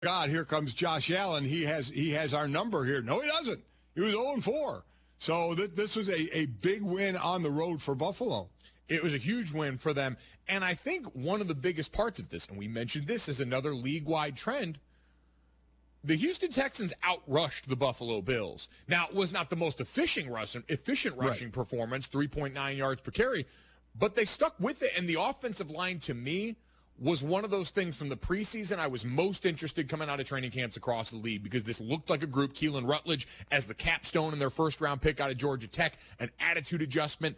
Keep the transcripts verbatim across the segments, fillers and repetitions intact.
God, here comes Josh Allen. He has he has our number here. No, he doesn't. He was oh and four. So th- this was a, a big win on the road for Buffalo. It was a huge win for them. And I think one of the biggest parts of this, and we mentioned this as another league-wide trend, the Houston Texans outrushed the Buffalo Bills. Now, it was not the most efficient rushing, efficient rushing right. performance, three point nine yards per carry, but they stuck with it. And the offensive line, to me, was one of those things from the preseason I was most interested coming out of training camps across the league because this looked like a group. Keelan Rutledge as the capstone in their first-round pick out of Georgia Tech, an attitude adjustment.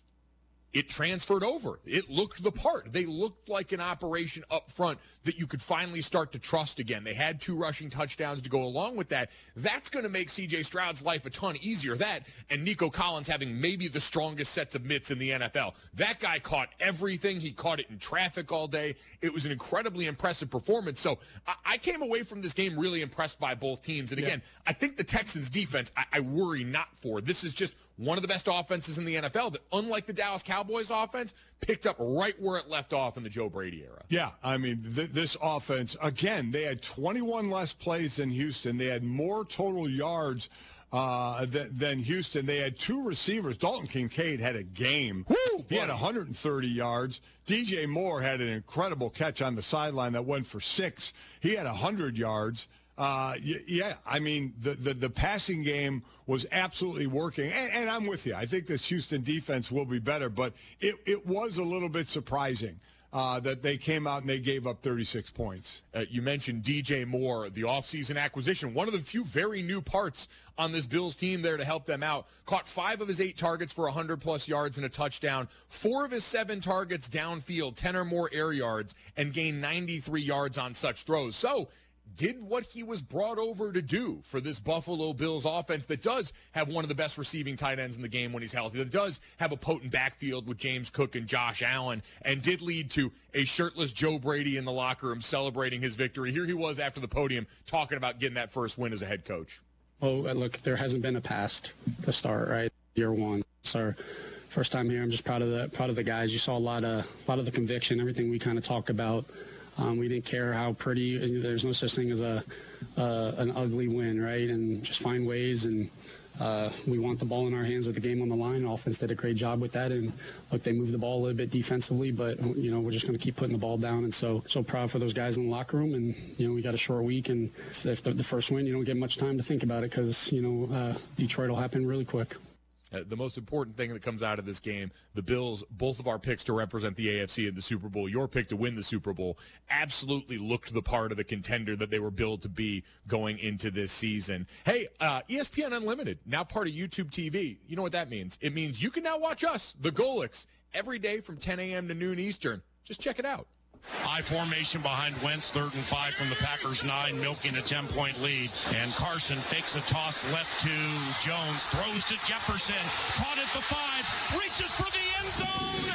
It transferred over. It looked the part. They looked like an operation up front that you could finally start to trust again. They had two rushing touchdowns to go along with that. That's going to make C J Stroud's life a ton easier. That and Nico Collins having maybe the strongest sets of mitts in the N F L. That guy caught everything. He caught it in traffic all day. It was an incredibly impressive performance. So I, I came away from this game really impressed by both teams. And again, yeah. I think the Texans defense, I, I worry not for. This is just one of the best offenses in the N F L that, unlike the Dallas Cowboys offense, picked up right where it left off in the Joe Brady era. Yeah, I mean, th- this offense, again, they had twenty-one less plays than Houston. They had more total yards uh, th- than Houston. They had two receivers. Dalton Kincaid had a game. Woo, he had one hundred thirty yards. D J Moore had an incredible catch on the sideline that went for six. He had one hundred yards. Uh, yeah, I mean, the, the, the passing game was absolutely working. And, and I'm with you. I think this Houston defense will be better, but it, it was a little bit surprising uh, that they came out and they gave up thirty-six points. Uh, you mentioned D J Moore, the offseason acquisition, one of the few very new parts on this Bills team there to help them out. Caught five of his eight targets for one hundred plus yards and a touchdown, four of his seven targets downfield, ten or more air yards, and gained ninety-three yards on such throws. So, did what he was brought over to do for this Buffalo Bills offense that does have one of the best receiving tight ends in the game when he's healthy, that does have a potent backfield with James Cook and Josh Allen, and did lead to a shirtless Joe Brady in the locker room celebrating his victory. Here he was after the podium talking about getting that first win as a head coach. Oh, look, there hasn't been a past to start, right? Year one. It's our first time here. I'm just proud of the proud of the guys. You saw a lot of a lot of the conviction, everything we kind of talk about. Um, we didn't care how pretty. There's no such thing as a uh, an ugly win, right? And just find ways. And uh, we want the ball in our hands with the game on the line. Offense did a great job with that. And look, they moved the ball a little bit defensively, but you know we're just going to keep putting the ball down. And so so proud for those guys in the locker room. And you know we got a short week, and if the, the first win, you don't get much time to think about it because you know uh, Detroit will happen really quick. Uh, the most important thing that comes out of this game, the Bills, both of our picks to represent the A F C in the Super Bowl, your pick to win the Super Bowl, absolutely looked the part of the contender that they were billed to be going into this season. Hey, uh, E S P N Unlimited, now part of YouTube T V. You know what that means? It means you can now watch us, the Golics, every day from ten a.m. to noon Eastern. Just check it out. High formation behind Wentz, third and five from the Packers nine, milking a ten-point lead. And Carson fakes a toss left to Jones, throws to Jefferson, caught at the five, reaches for the end zone.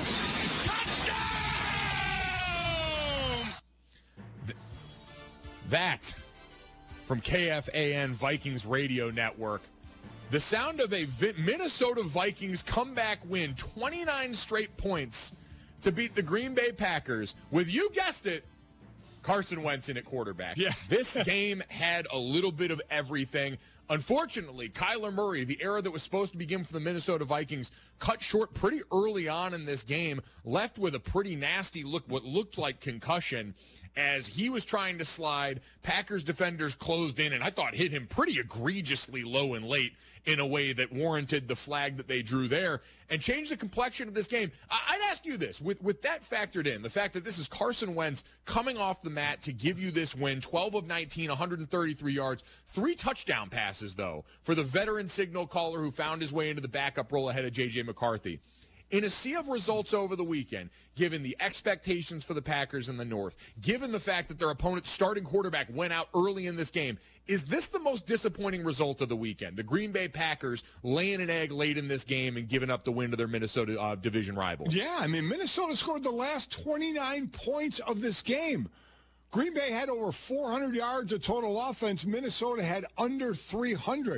Touchdown! Th- that from K F A N Vikings Radio Network. The sound of a Vi- Minnesota Vikings comeback win, twenty-nine straight points to beat the Green Bay Packers with, you guessed it, Carson Wentz in at quarterback. Yeah. This game had a little bit of everything. Unfortunately, Kyler Murray, the era that was supposed to begin for the Minnesota Vikings, cut short pretty early on in this game, left with a pretty nasty look, what looked like concussion, as he was trying to slide. Packers defenders closed in, and I thought hit him pretty egregiously low and late in a way that warranted the flag that they drew there and changed the complexion of this game. I'd ask you this, with, with that factored in, the fact that this is Carson Wentz coming off the mat to give you this win, twelve of nineteen, one hundred thirty-three yards, three touchdown passes, though, for the veteran signal caller who found his way into the backup role ahead of J J McCarthy. In a sea of results over the weekend, given the expectations for the Packers in the North, given the fact that their opponent's starting quarterback went out early in this game, is this the most disappointing result of the weekend? The Green Bay Packers laying an egg late in this game and giving up the win to their Minnesota uh, division rivals. Yeah, I mean, Minnesota scored the last twenty-nine points of this game. Green Bay had over four hundred yards of total offense. Minnesota had under three hundred.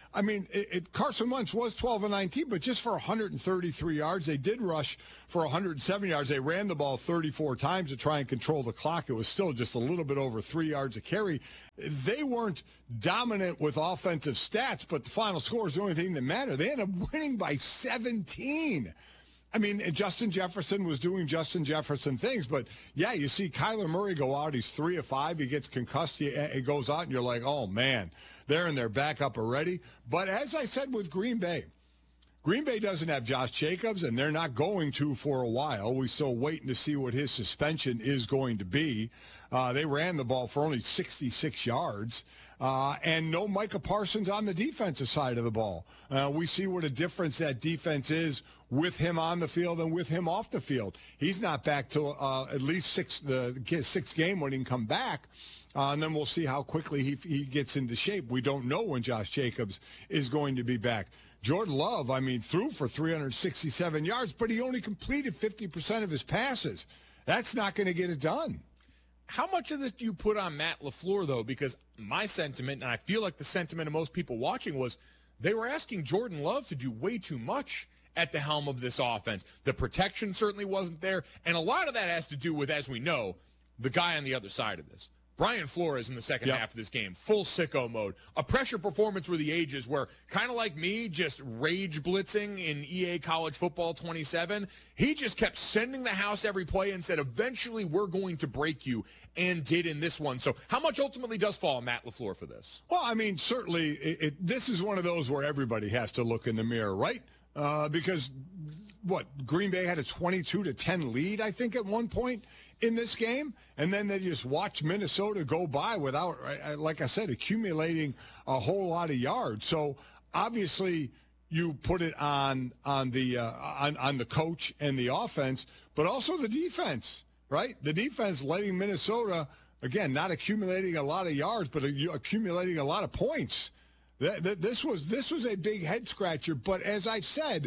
I mean, it, it, Carson Wentz was twelve and nineteen, but just for one hundred thirty-three yards. They did rush for one hundred seven yards. They ran the ball thirty-four times to try and control the clock. It was still just a little bit over three yards a carry. They weren't dominant with offensive stats, but the final score is the only thing that mattered. They ended up winning by seventeen. I mean, Justin Jefferson was doing Justin Jefferson things, but yeah, you see Kyler Murray go out. He's three of five. He gets concussed. He, he goes out, and you're like, oh, man, they're in their backup already. But as I said with Green Bay, Green Bay doesn't have Josh Jacobs, and they're not going to for a while. We're still waiting to see what his suspension is going to be. Uh, they ran the ball for only sixty-six yards. Uh, and no Micah Parsons on the defensive side of the ball. Uh, we see what a difference that defense is with him on the field and with him off the field. He's not back till uh, at least six the sixth game when he can come back. Uh, and then we'll see how quickly he, he gets into shape. We don't know when Josh Jacobs is going to be back. Jordan Love, I mean, threw for three hundred sixty-seven yards, but he only completed fifty percent of his passes. That's not going to get it done. How much of this do you put on Matt LaFleur, though? Because my sentiment, and I feel like the sentiment of most people watching, was they were asking Jordan Love to do way too much at the helm of this offense. The protection certainly wasn't there, and a lot of that has to do with, as we know, the guy on the other side of this. Brian Flores in the second yep. half of this game, full sicko mode. A pressure performance with the ages where, kind of like me, just rage blitzing in E A College Football twenty-seven, he just kept sending the house every play and said, eventually we're going to break you, and did in this one. So how much ultimately does fall on Matt LaFleur for this? Well, I mean, certainly it, it, this is one of those where everybody has to look in the mirror, right? Uh, because, what, Green Bay had a twenty-two to ten lead, I think, at one point in this game, and then they just watched Minnesota go by without, like I said, accumulating a whole lot of yards. So obviously you put it on on the uh, on, on the coach and the offense, but also the defense, right? The defense letting Minnesota, again, not accumulating a lot of yards, but accumulating a lot of points. This was this was a big head scratcher, but as I've said,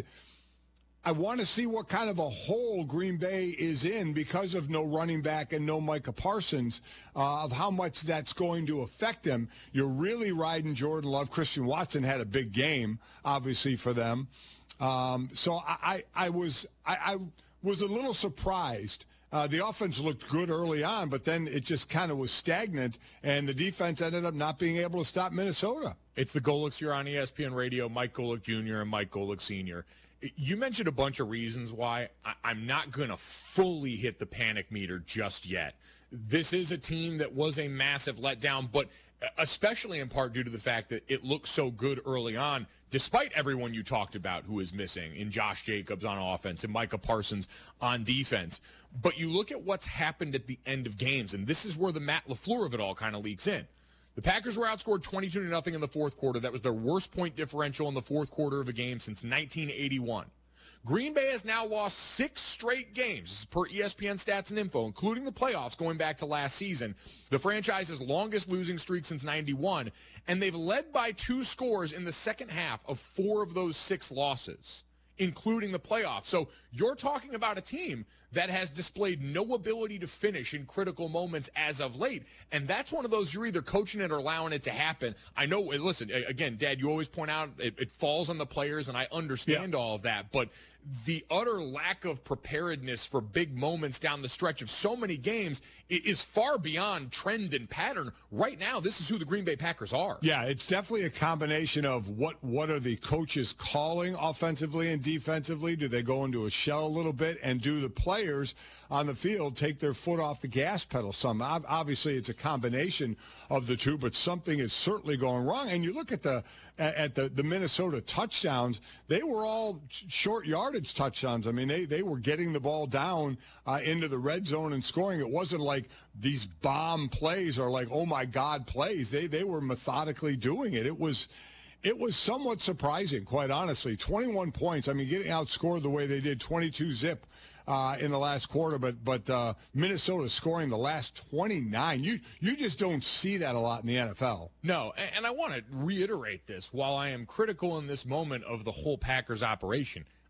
I want to see what kind of a hole Green Bay is in because of no running back and no Micah Parsons, uh, of how much that's going to affect them. You're really riding Jordan Love. Christian Watson had a big game, obviously, for them. Um, so I, I, I was I, I was a little surprised. Uh, the offense looked good early on, but then it just kind of was stagnant, and the defense ended up not being able to stop Minnesota. It's the Golics here on E S P N Radio, Mike Golic Junior and Mike Golic Senior You mentioned a bunch of reasons why I, I'm not going to fully hit the panic meter just yet. This is a team that was a massive letdown, but especially in part due to the fact that it looked so good early on, despite everyone you talked about who is missing in Josh Jacobs on offense and Micah Parsons on defense. But you look at what's happened at the end of games, and this is where the Matt LaFleur of it all kind of leaks in. The Packers were outscored twenty-two to nothing in the fourth quarter. That was their worst point differential in the fourth quarter of a game since nineteen eighty-one. Green Bay has now lost six straight games, this is per E S P N Stats and Info, including the playoffs going back to last season, the franchise's longest losing streak since ninety-one, and they've led by two scores in the second half of four of those six losses, including the playoffs. So you're talking about a team that has displayed no ability to finish in critical moments as of late. And that's one of those, you're either coaching it or allowing it to happen. I know, listen, again, Dad, you always point out it, it falls on the players, and I understand yeah. all of that. But the utter lack of preparedness for big moments down the stretch of so many games is far beyond trend and pattern. Right now, this is who the Green Bay Packers are. Yeah, it's definitely a combination of what, what are the coaches calling offensively and defensively? Do they go into a shell a little bit? And do the players on the field take their foot off the gas pedal some? Obviously, it's a combination of the two, but something is certainly going wrong. And you look at the at the, the Minnesota touchdowns, they were all short yardage touchdowns. I mean, they, they were getting the ball down uh, into the red zone and scoring. It wasn't like these bomb plays or like, oh, my God, plays. They, they were methodically doing it. It was It was somewhat surprising, quite honestly. twenty-one points. I mean, getting outscored the way they did, twenty-two zip uh, in the last quarter, but but uh, Minnesota scoring the last twenty-nine. You you just don't see that a lot in the N F L. No, and, and I want to reiterate this. While I am critical in this moment of the whole Packers operation,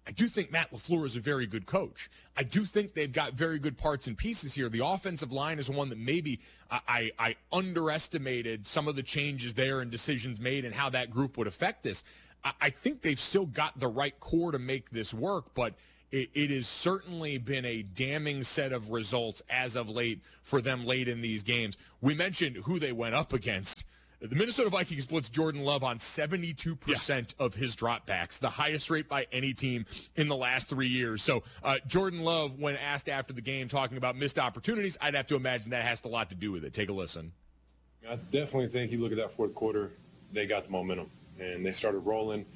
I do think Matt LaFleur is a very good coach. I do think they've got very good parts and pieces here. The offensive line is one that maybe I, I, I underestimated some of the changes there and decisions made and how that group would affect this. I, I think they've still got the right core to make this work, but it, it has certainly been a damning set of results as of late for them late in these games. We mentioned who they went up against. The Minnesota Vikings blitz Jordan Love on seventy-two percent yeah. of his dropbacks, the highest rate by any team in the last three years. So uh, Jordan Love, when asked after the game talking about missed opportunities, I'd have to imagine that has a lot to do with it. Take a listen. I definitely think you look at that fourth quarter, they got the momentum, and they started rolling,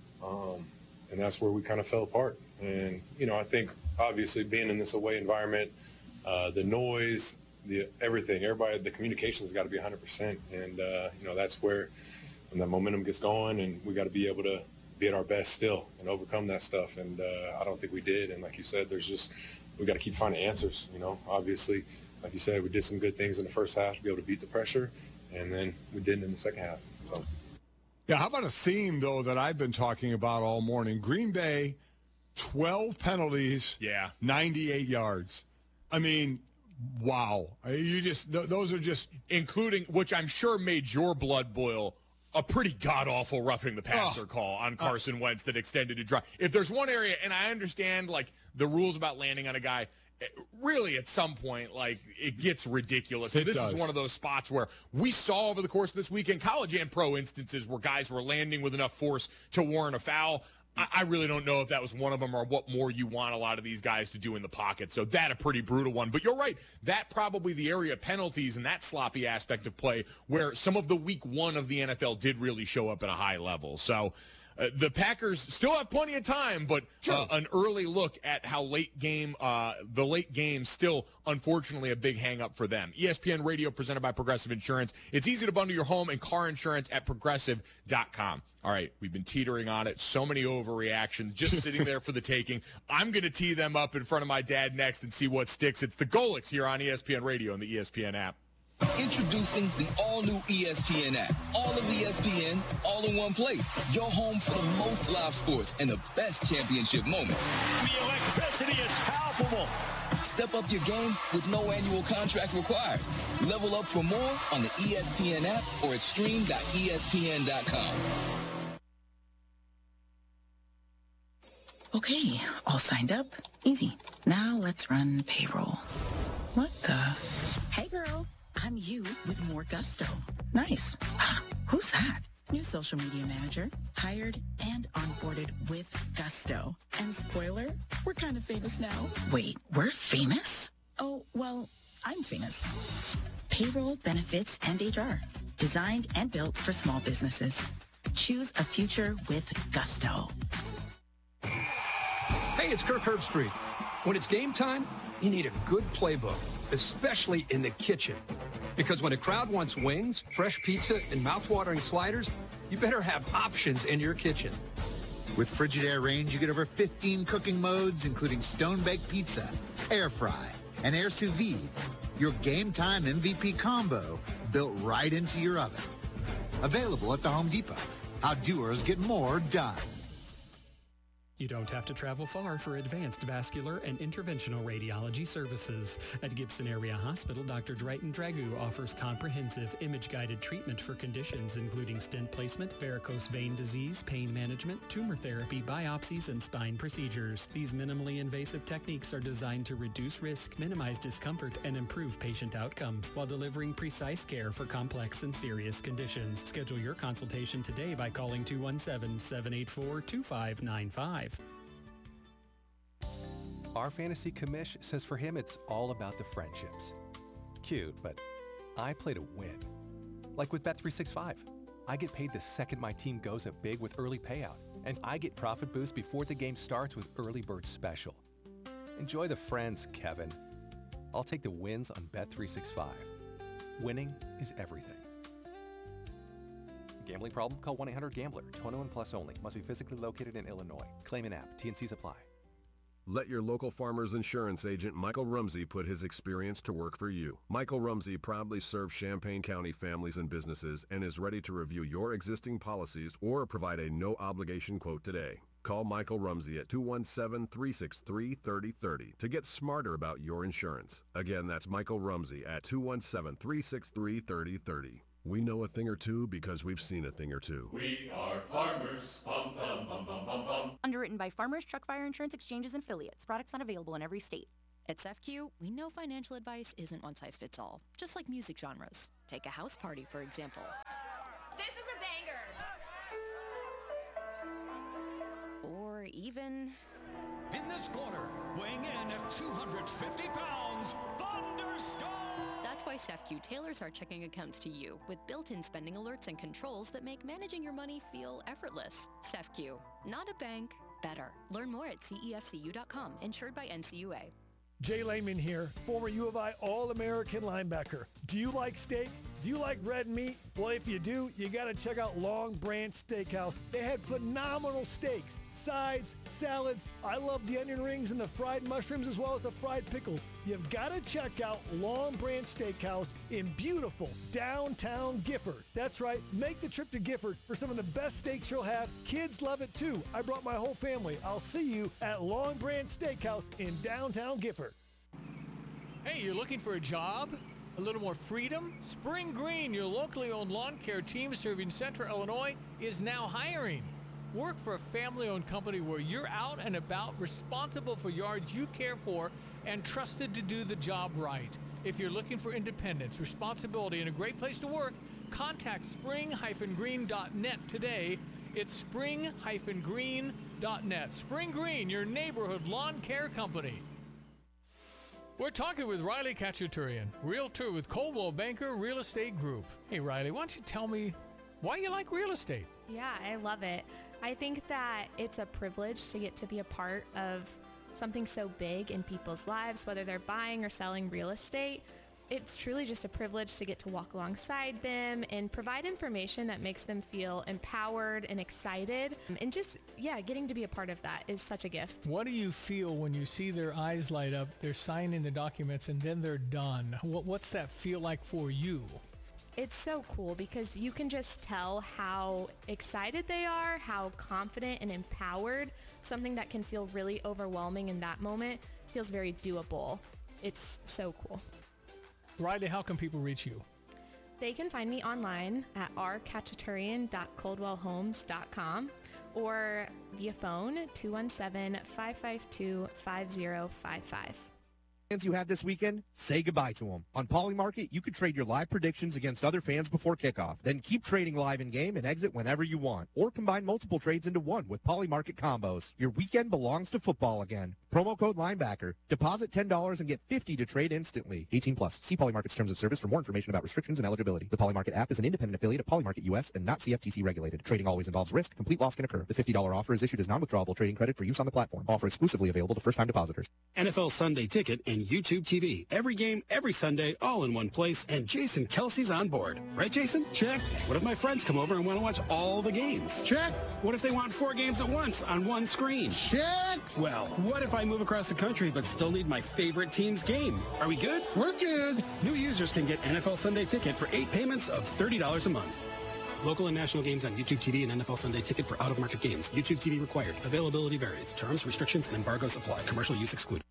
um, and that's where we kind of fell apart. And, you know, I think obviously being in this away environment, uh, the noise, the everything, everybody, the communication's got to be one hundred percent. And, uh, you know, that's where when the momentum gets going and we got to be able to be at our best still and overcome that stuff. And uh, I don't think we did. And like you said, there's just, we got to keep finding answers, you know. Obviously, like you said, we did some good things in the first half to be able to beat the pressure, and then we didn't in the second half. So. Yeah, how about a theme, though, that I've been talking about all morning? Green Bay, twelve penalties, yeah, ninety-eight yards. I mean, wow. You just th- those are just including, which I'm sure made your blood boil, a pretty god-awful roughing the passer oh, call on Carson uh, Wentz that extended a drive. If there's one area, and I understand, like, the rules about landing on a guy, really at some point, like, it gets ridiculous. And this does. is one of those spots where we saw over the course of this weekend, college and pro instances where guys were landing with enough force to warrant a foul. I really don't know if that was one of them or what more you want a lot of these guys to do in the pocket. So that a pretty brutal one. But you're right. That probably the area of penalties and that sloppy aspect of play where some of the week one of the N F L did really show up at a high level. So uh, the Packers still have plenty of time, but sure. uh, an early look at how late game, uh, the late game still, unfortunately, a big hang-up for them. E S P N Radio presented by Progressive Insurance. It's easy to bundle your home and car insurance at progressive dot com. All right, we've been teetering on it. So many overreactions just sitting there for the taking. I'm going to tee them up in front of my dad next and see what sticks. It's the Golics here on E S P N Radio and the E S P N app. Introducing the all-new E S P N app. All of E S P N, all in one place. Your home for the most live sports and the best championship moments. The electricity is palpable. Step up your game with no annual contract required. Level up for more on the E S P N app or at stream dot E S P N dot com. Okay, all signed up. Easy. Now let's run payroll. What the? Hey, girl. I'm you with more gusto. Nice. Who's that? New social media manager. Hired and onboarded with gusto. And spoiler, we're kind of famous now. Wait, we're famous? Oh, well, I'm famous. Payroll, benefits, and H R. Designed and built for small businesses. Choose a future with gusto. Hey, it's Kirk Herbstreit. When it's game time, you need a good playbook, especially in the kitchen. Because when a crowd wants wings, fresh pizza, and mouth-watering sliders, you better have options in your kitchen. With Frigidaire Range, you get over fifteen cooking modes, including stone-baked pizza, air fry, and air sous vide. Your game time M V P combo built right into your oven. Available at the Home Depot. How doers get more done. You don't have to travel far for advanced vascular and interventional radiology services. At Gibson Area Hospital, Doctor Drayton Dragu offers comprehensive image-guided treatment for conditions including stent placement, varicose vein disease, pain management, tumor therapy, biopsies, and spine procedures. These minimally invasive techniques are designed to reduce risk, minimize discomfort, and improve patient outcomes while delivering precise care for complex and serious conditions. Schedule your consultation today by calling two one seven, seven eight four, two five nine five. Our fantasy commish says for him it's all about the friendships. Cute, but I play to win. Like with Bet three sixty-five. I get paid the second my team goes up big with early payout, and I get profit boost before the game starts with Early Bird Special. Enjoy the friends, Kevin. I'll take the wins on Bet three sixty-five. Winning is everything. Gambling problem? Call one eight hundred gambler. twenty-one plus only. Must be physically located in Illinois. Claim an app. T and Cs apply. Let your local Farmers Insurance agent Michael Rumsey put his experience to work for you. Michael Rumsey proudly serves Champaign County families and businesses and is ready to review your existing policies or provide a no-obligation quote today. Call Michael Rumsey at two one seven, three six three, three zero three zero to get smarter about your insurance. Again, that's Michael Rumsey at two one seven, three six three, three zero three zero. We know a thing or two because we've seen a thing or two. We are farmers. Bum, bum, bum, bum, bum, bum. Underwritten by Farmers Truck Fire Insurance Exchanges and Affiliates. Products not available in every state. At S E F C U, we know financial advice isn't one size fits all, just like music genres. Take a house party, for example. This is a banger. Or even... In this corner, weighing in at two hundred fifty pounds, Thunder Scott! That's why S E F C U tailors our checking accounts to you with built-in spending alerts and controls that make managing your money feel effortless. S E F C U, not a bank, better. Learn more at C E F C U dot com, insured by N C U A. Jay Lehman here, former U of I All-American linebacker. Do you like steak? Do you like red meat? Well, if you do, you got to check out Long Branch Steakhouse. They had phenomenal steaks, sides, salads. I love the onion rings and the fried mushrooms as well as the fried pickles. You've got to check out Long Branch Steakhouse in beautiful downtown Gifford. That's right, make the trip to Gifford for some of the best steaks you'll have. Kids love it too. I brought my whole family. I'll see you at Long Branch Steakhouse in downtown Gifford. Hey, you're looking for a job? A little more freedom? Spring Green, your locally owned lawn care team serving Central Illinois, is now hiring. Work for a family-owned company where you're out and about, responsible for yards you care for, and trusted to do the job right. If you're looking for independence, responsibility, and a great place to work, contact spring dash green dot net today. It's spring dash green dot net. Spring Green, your neighborhood lawn care company. We're talking with Riley Khachaturian, realtor with Coldwell Banker Real Estate Group. Hey, Riley, why don't you tell me why you like real estate? Yeah, I love it. I think that it's a privilege to get to be a part of something so big in people's lives, whether they're buying or selling real estate. It's truly just a privilege to get to walk alongside them and provide information that makes them feel empowered and excited. And just, yeah, getting to be a part of that is such a gift. What do you feel when you see their eyes light up, they're signing the documents, and then they're done? What, what's that feel like for you? It's so cool because you can just tell how excited they are, how confident and empowered. Something that can feel really overwhelming in that moment feels very doable. It's so cool. Riley, how can people reach you? They can find me online at r khachaturian dot coldwell homes dot com or via phone two one seven, five five two, five zero five five. Fans you had this weekend, say goodbye to them. On Polymarket, you can trade your live predictions against other fans before kickoff. Then keep trading live in-game and exit whenever you want. Or combine multiple trades into one with Polymarket combos. Your weekend belongs to football again. Promo code linebacker. Deposit ten dollars and get fifty dollars to trade instantly. eighteen plus. See Polymarket's terms of service for more information about restrictions and eligibility. The Polymarket app is an independent affiliate of Polymarket U S and not C F T C regulated. Trading always involves risk. Complete loss can occur. The fifty dollars offer is issued as non-withdrawable trading credit for use on the platform. Offer exclusively available to first-time depositors. N F L Sunday Ticket and YouTube T V. Every game, every Sunday, all in one place, and Jason Kelsey's on board. Right, Jason? Check. What if my friends come over and want to watch all the games? Check. What if they want four games at once on one screen? Check. Well, what if I move across the country but still need my favorite team's game? Are we good? We're good. New users can get N F L Sunday Ticket for eight payments of thirty dollars a month. Local and national games on YouTube T V and N F L Sunday Ticket for out-of-market games. YouTube T V required. Availability varies. Terms, restrictions, and embargoes apply. Commercial use excluded.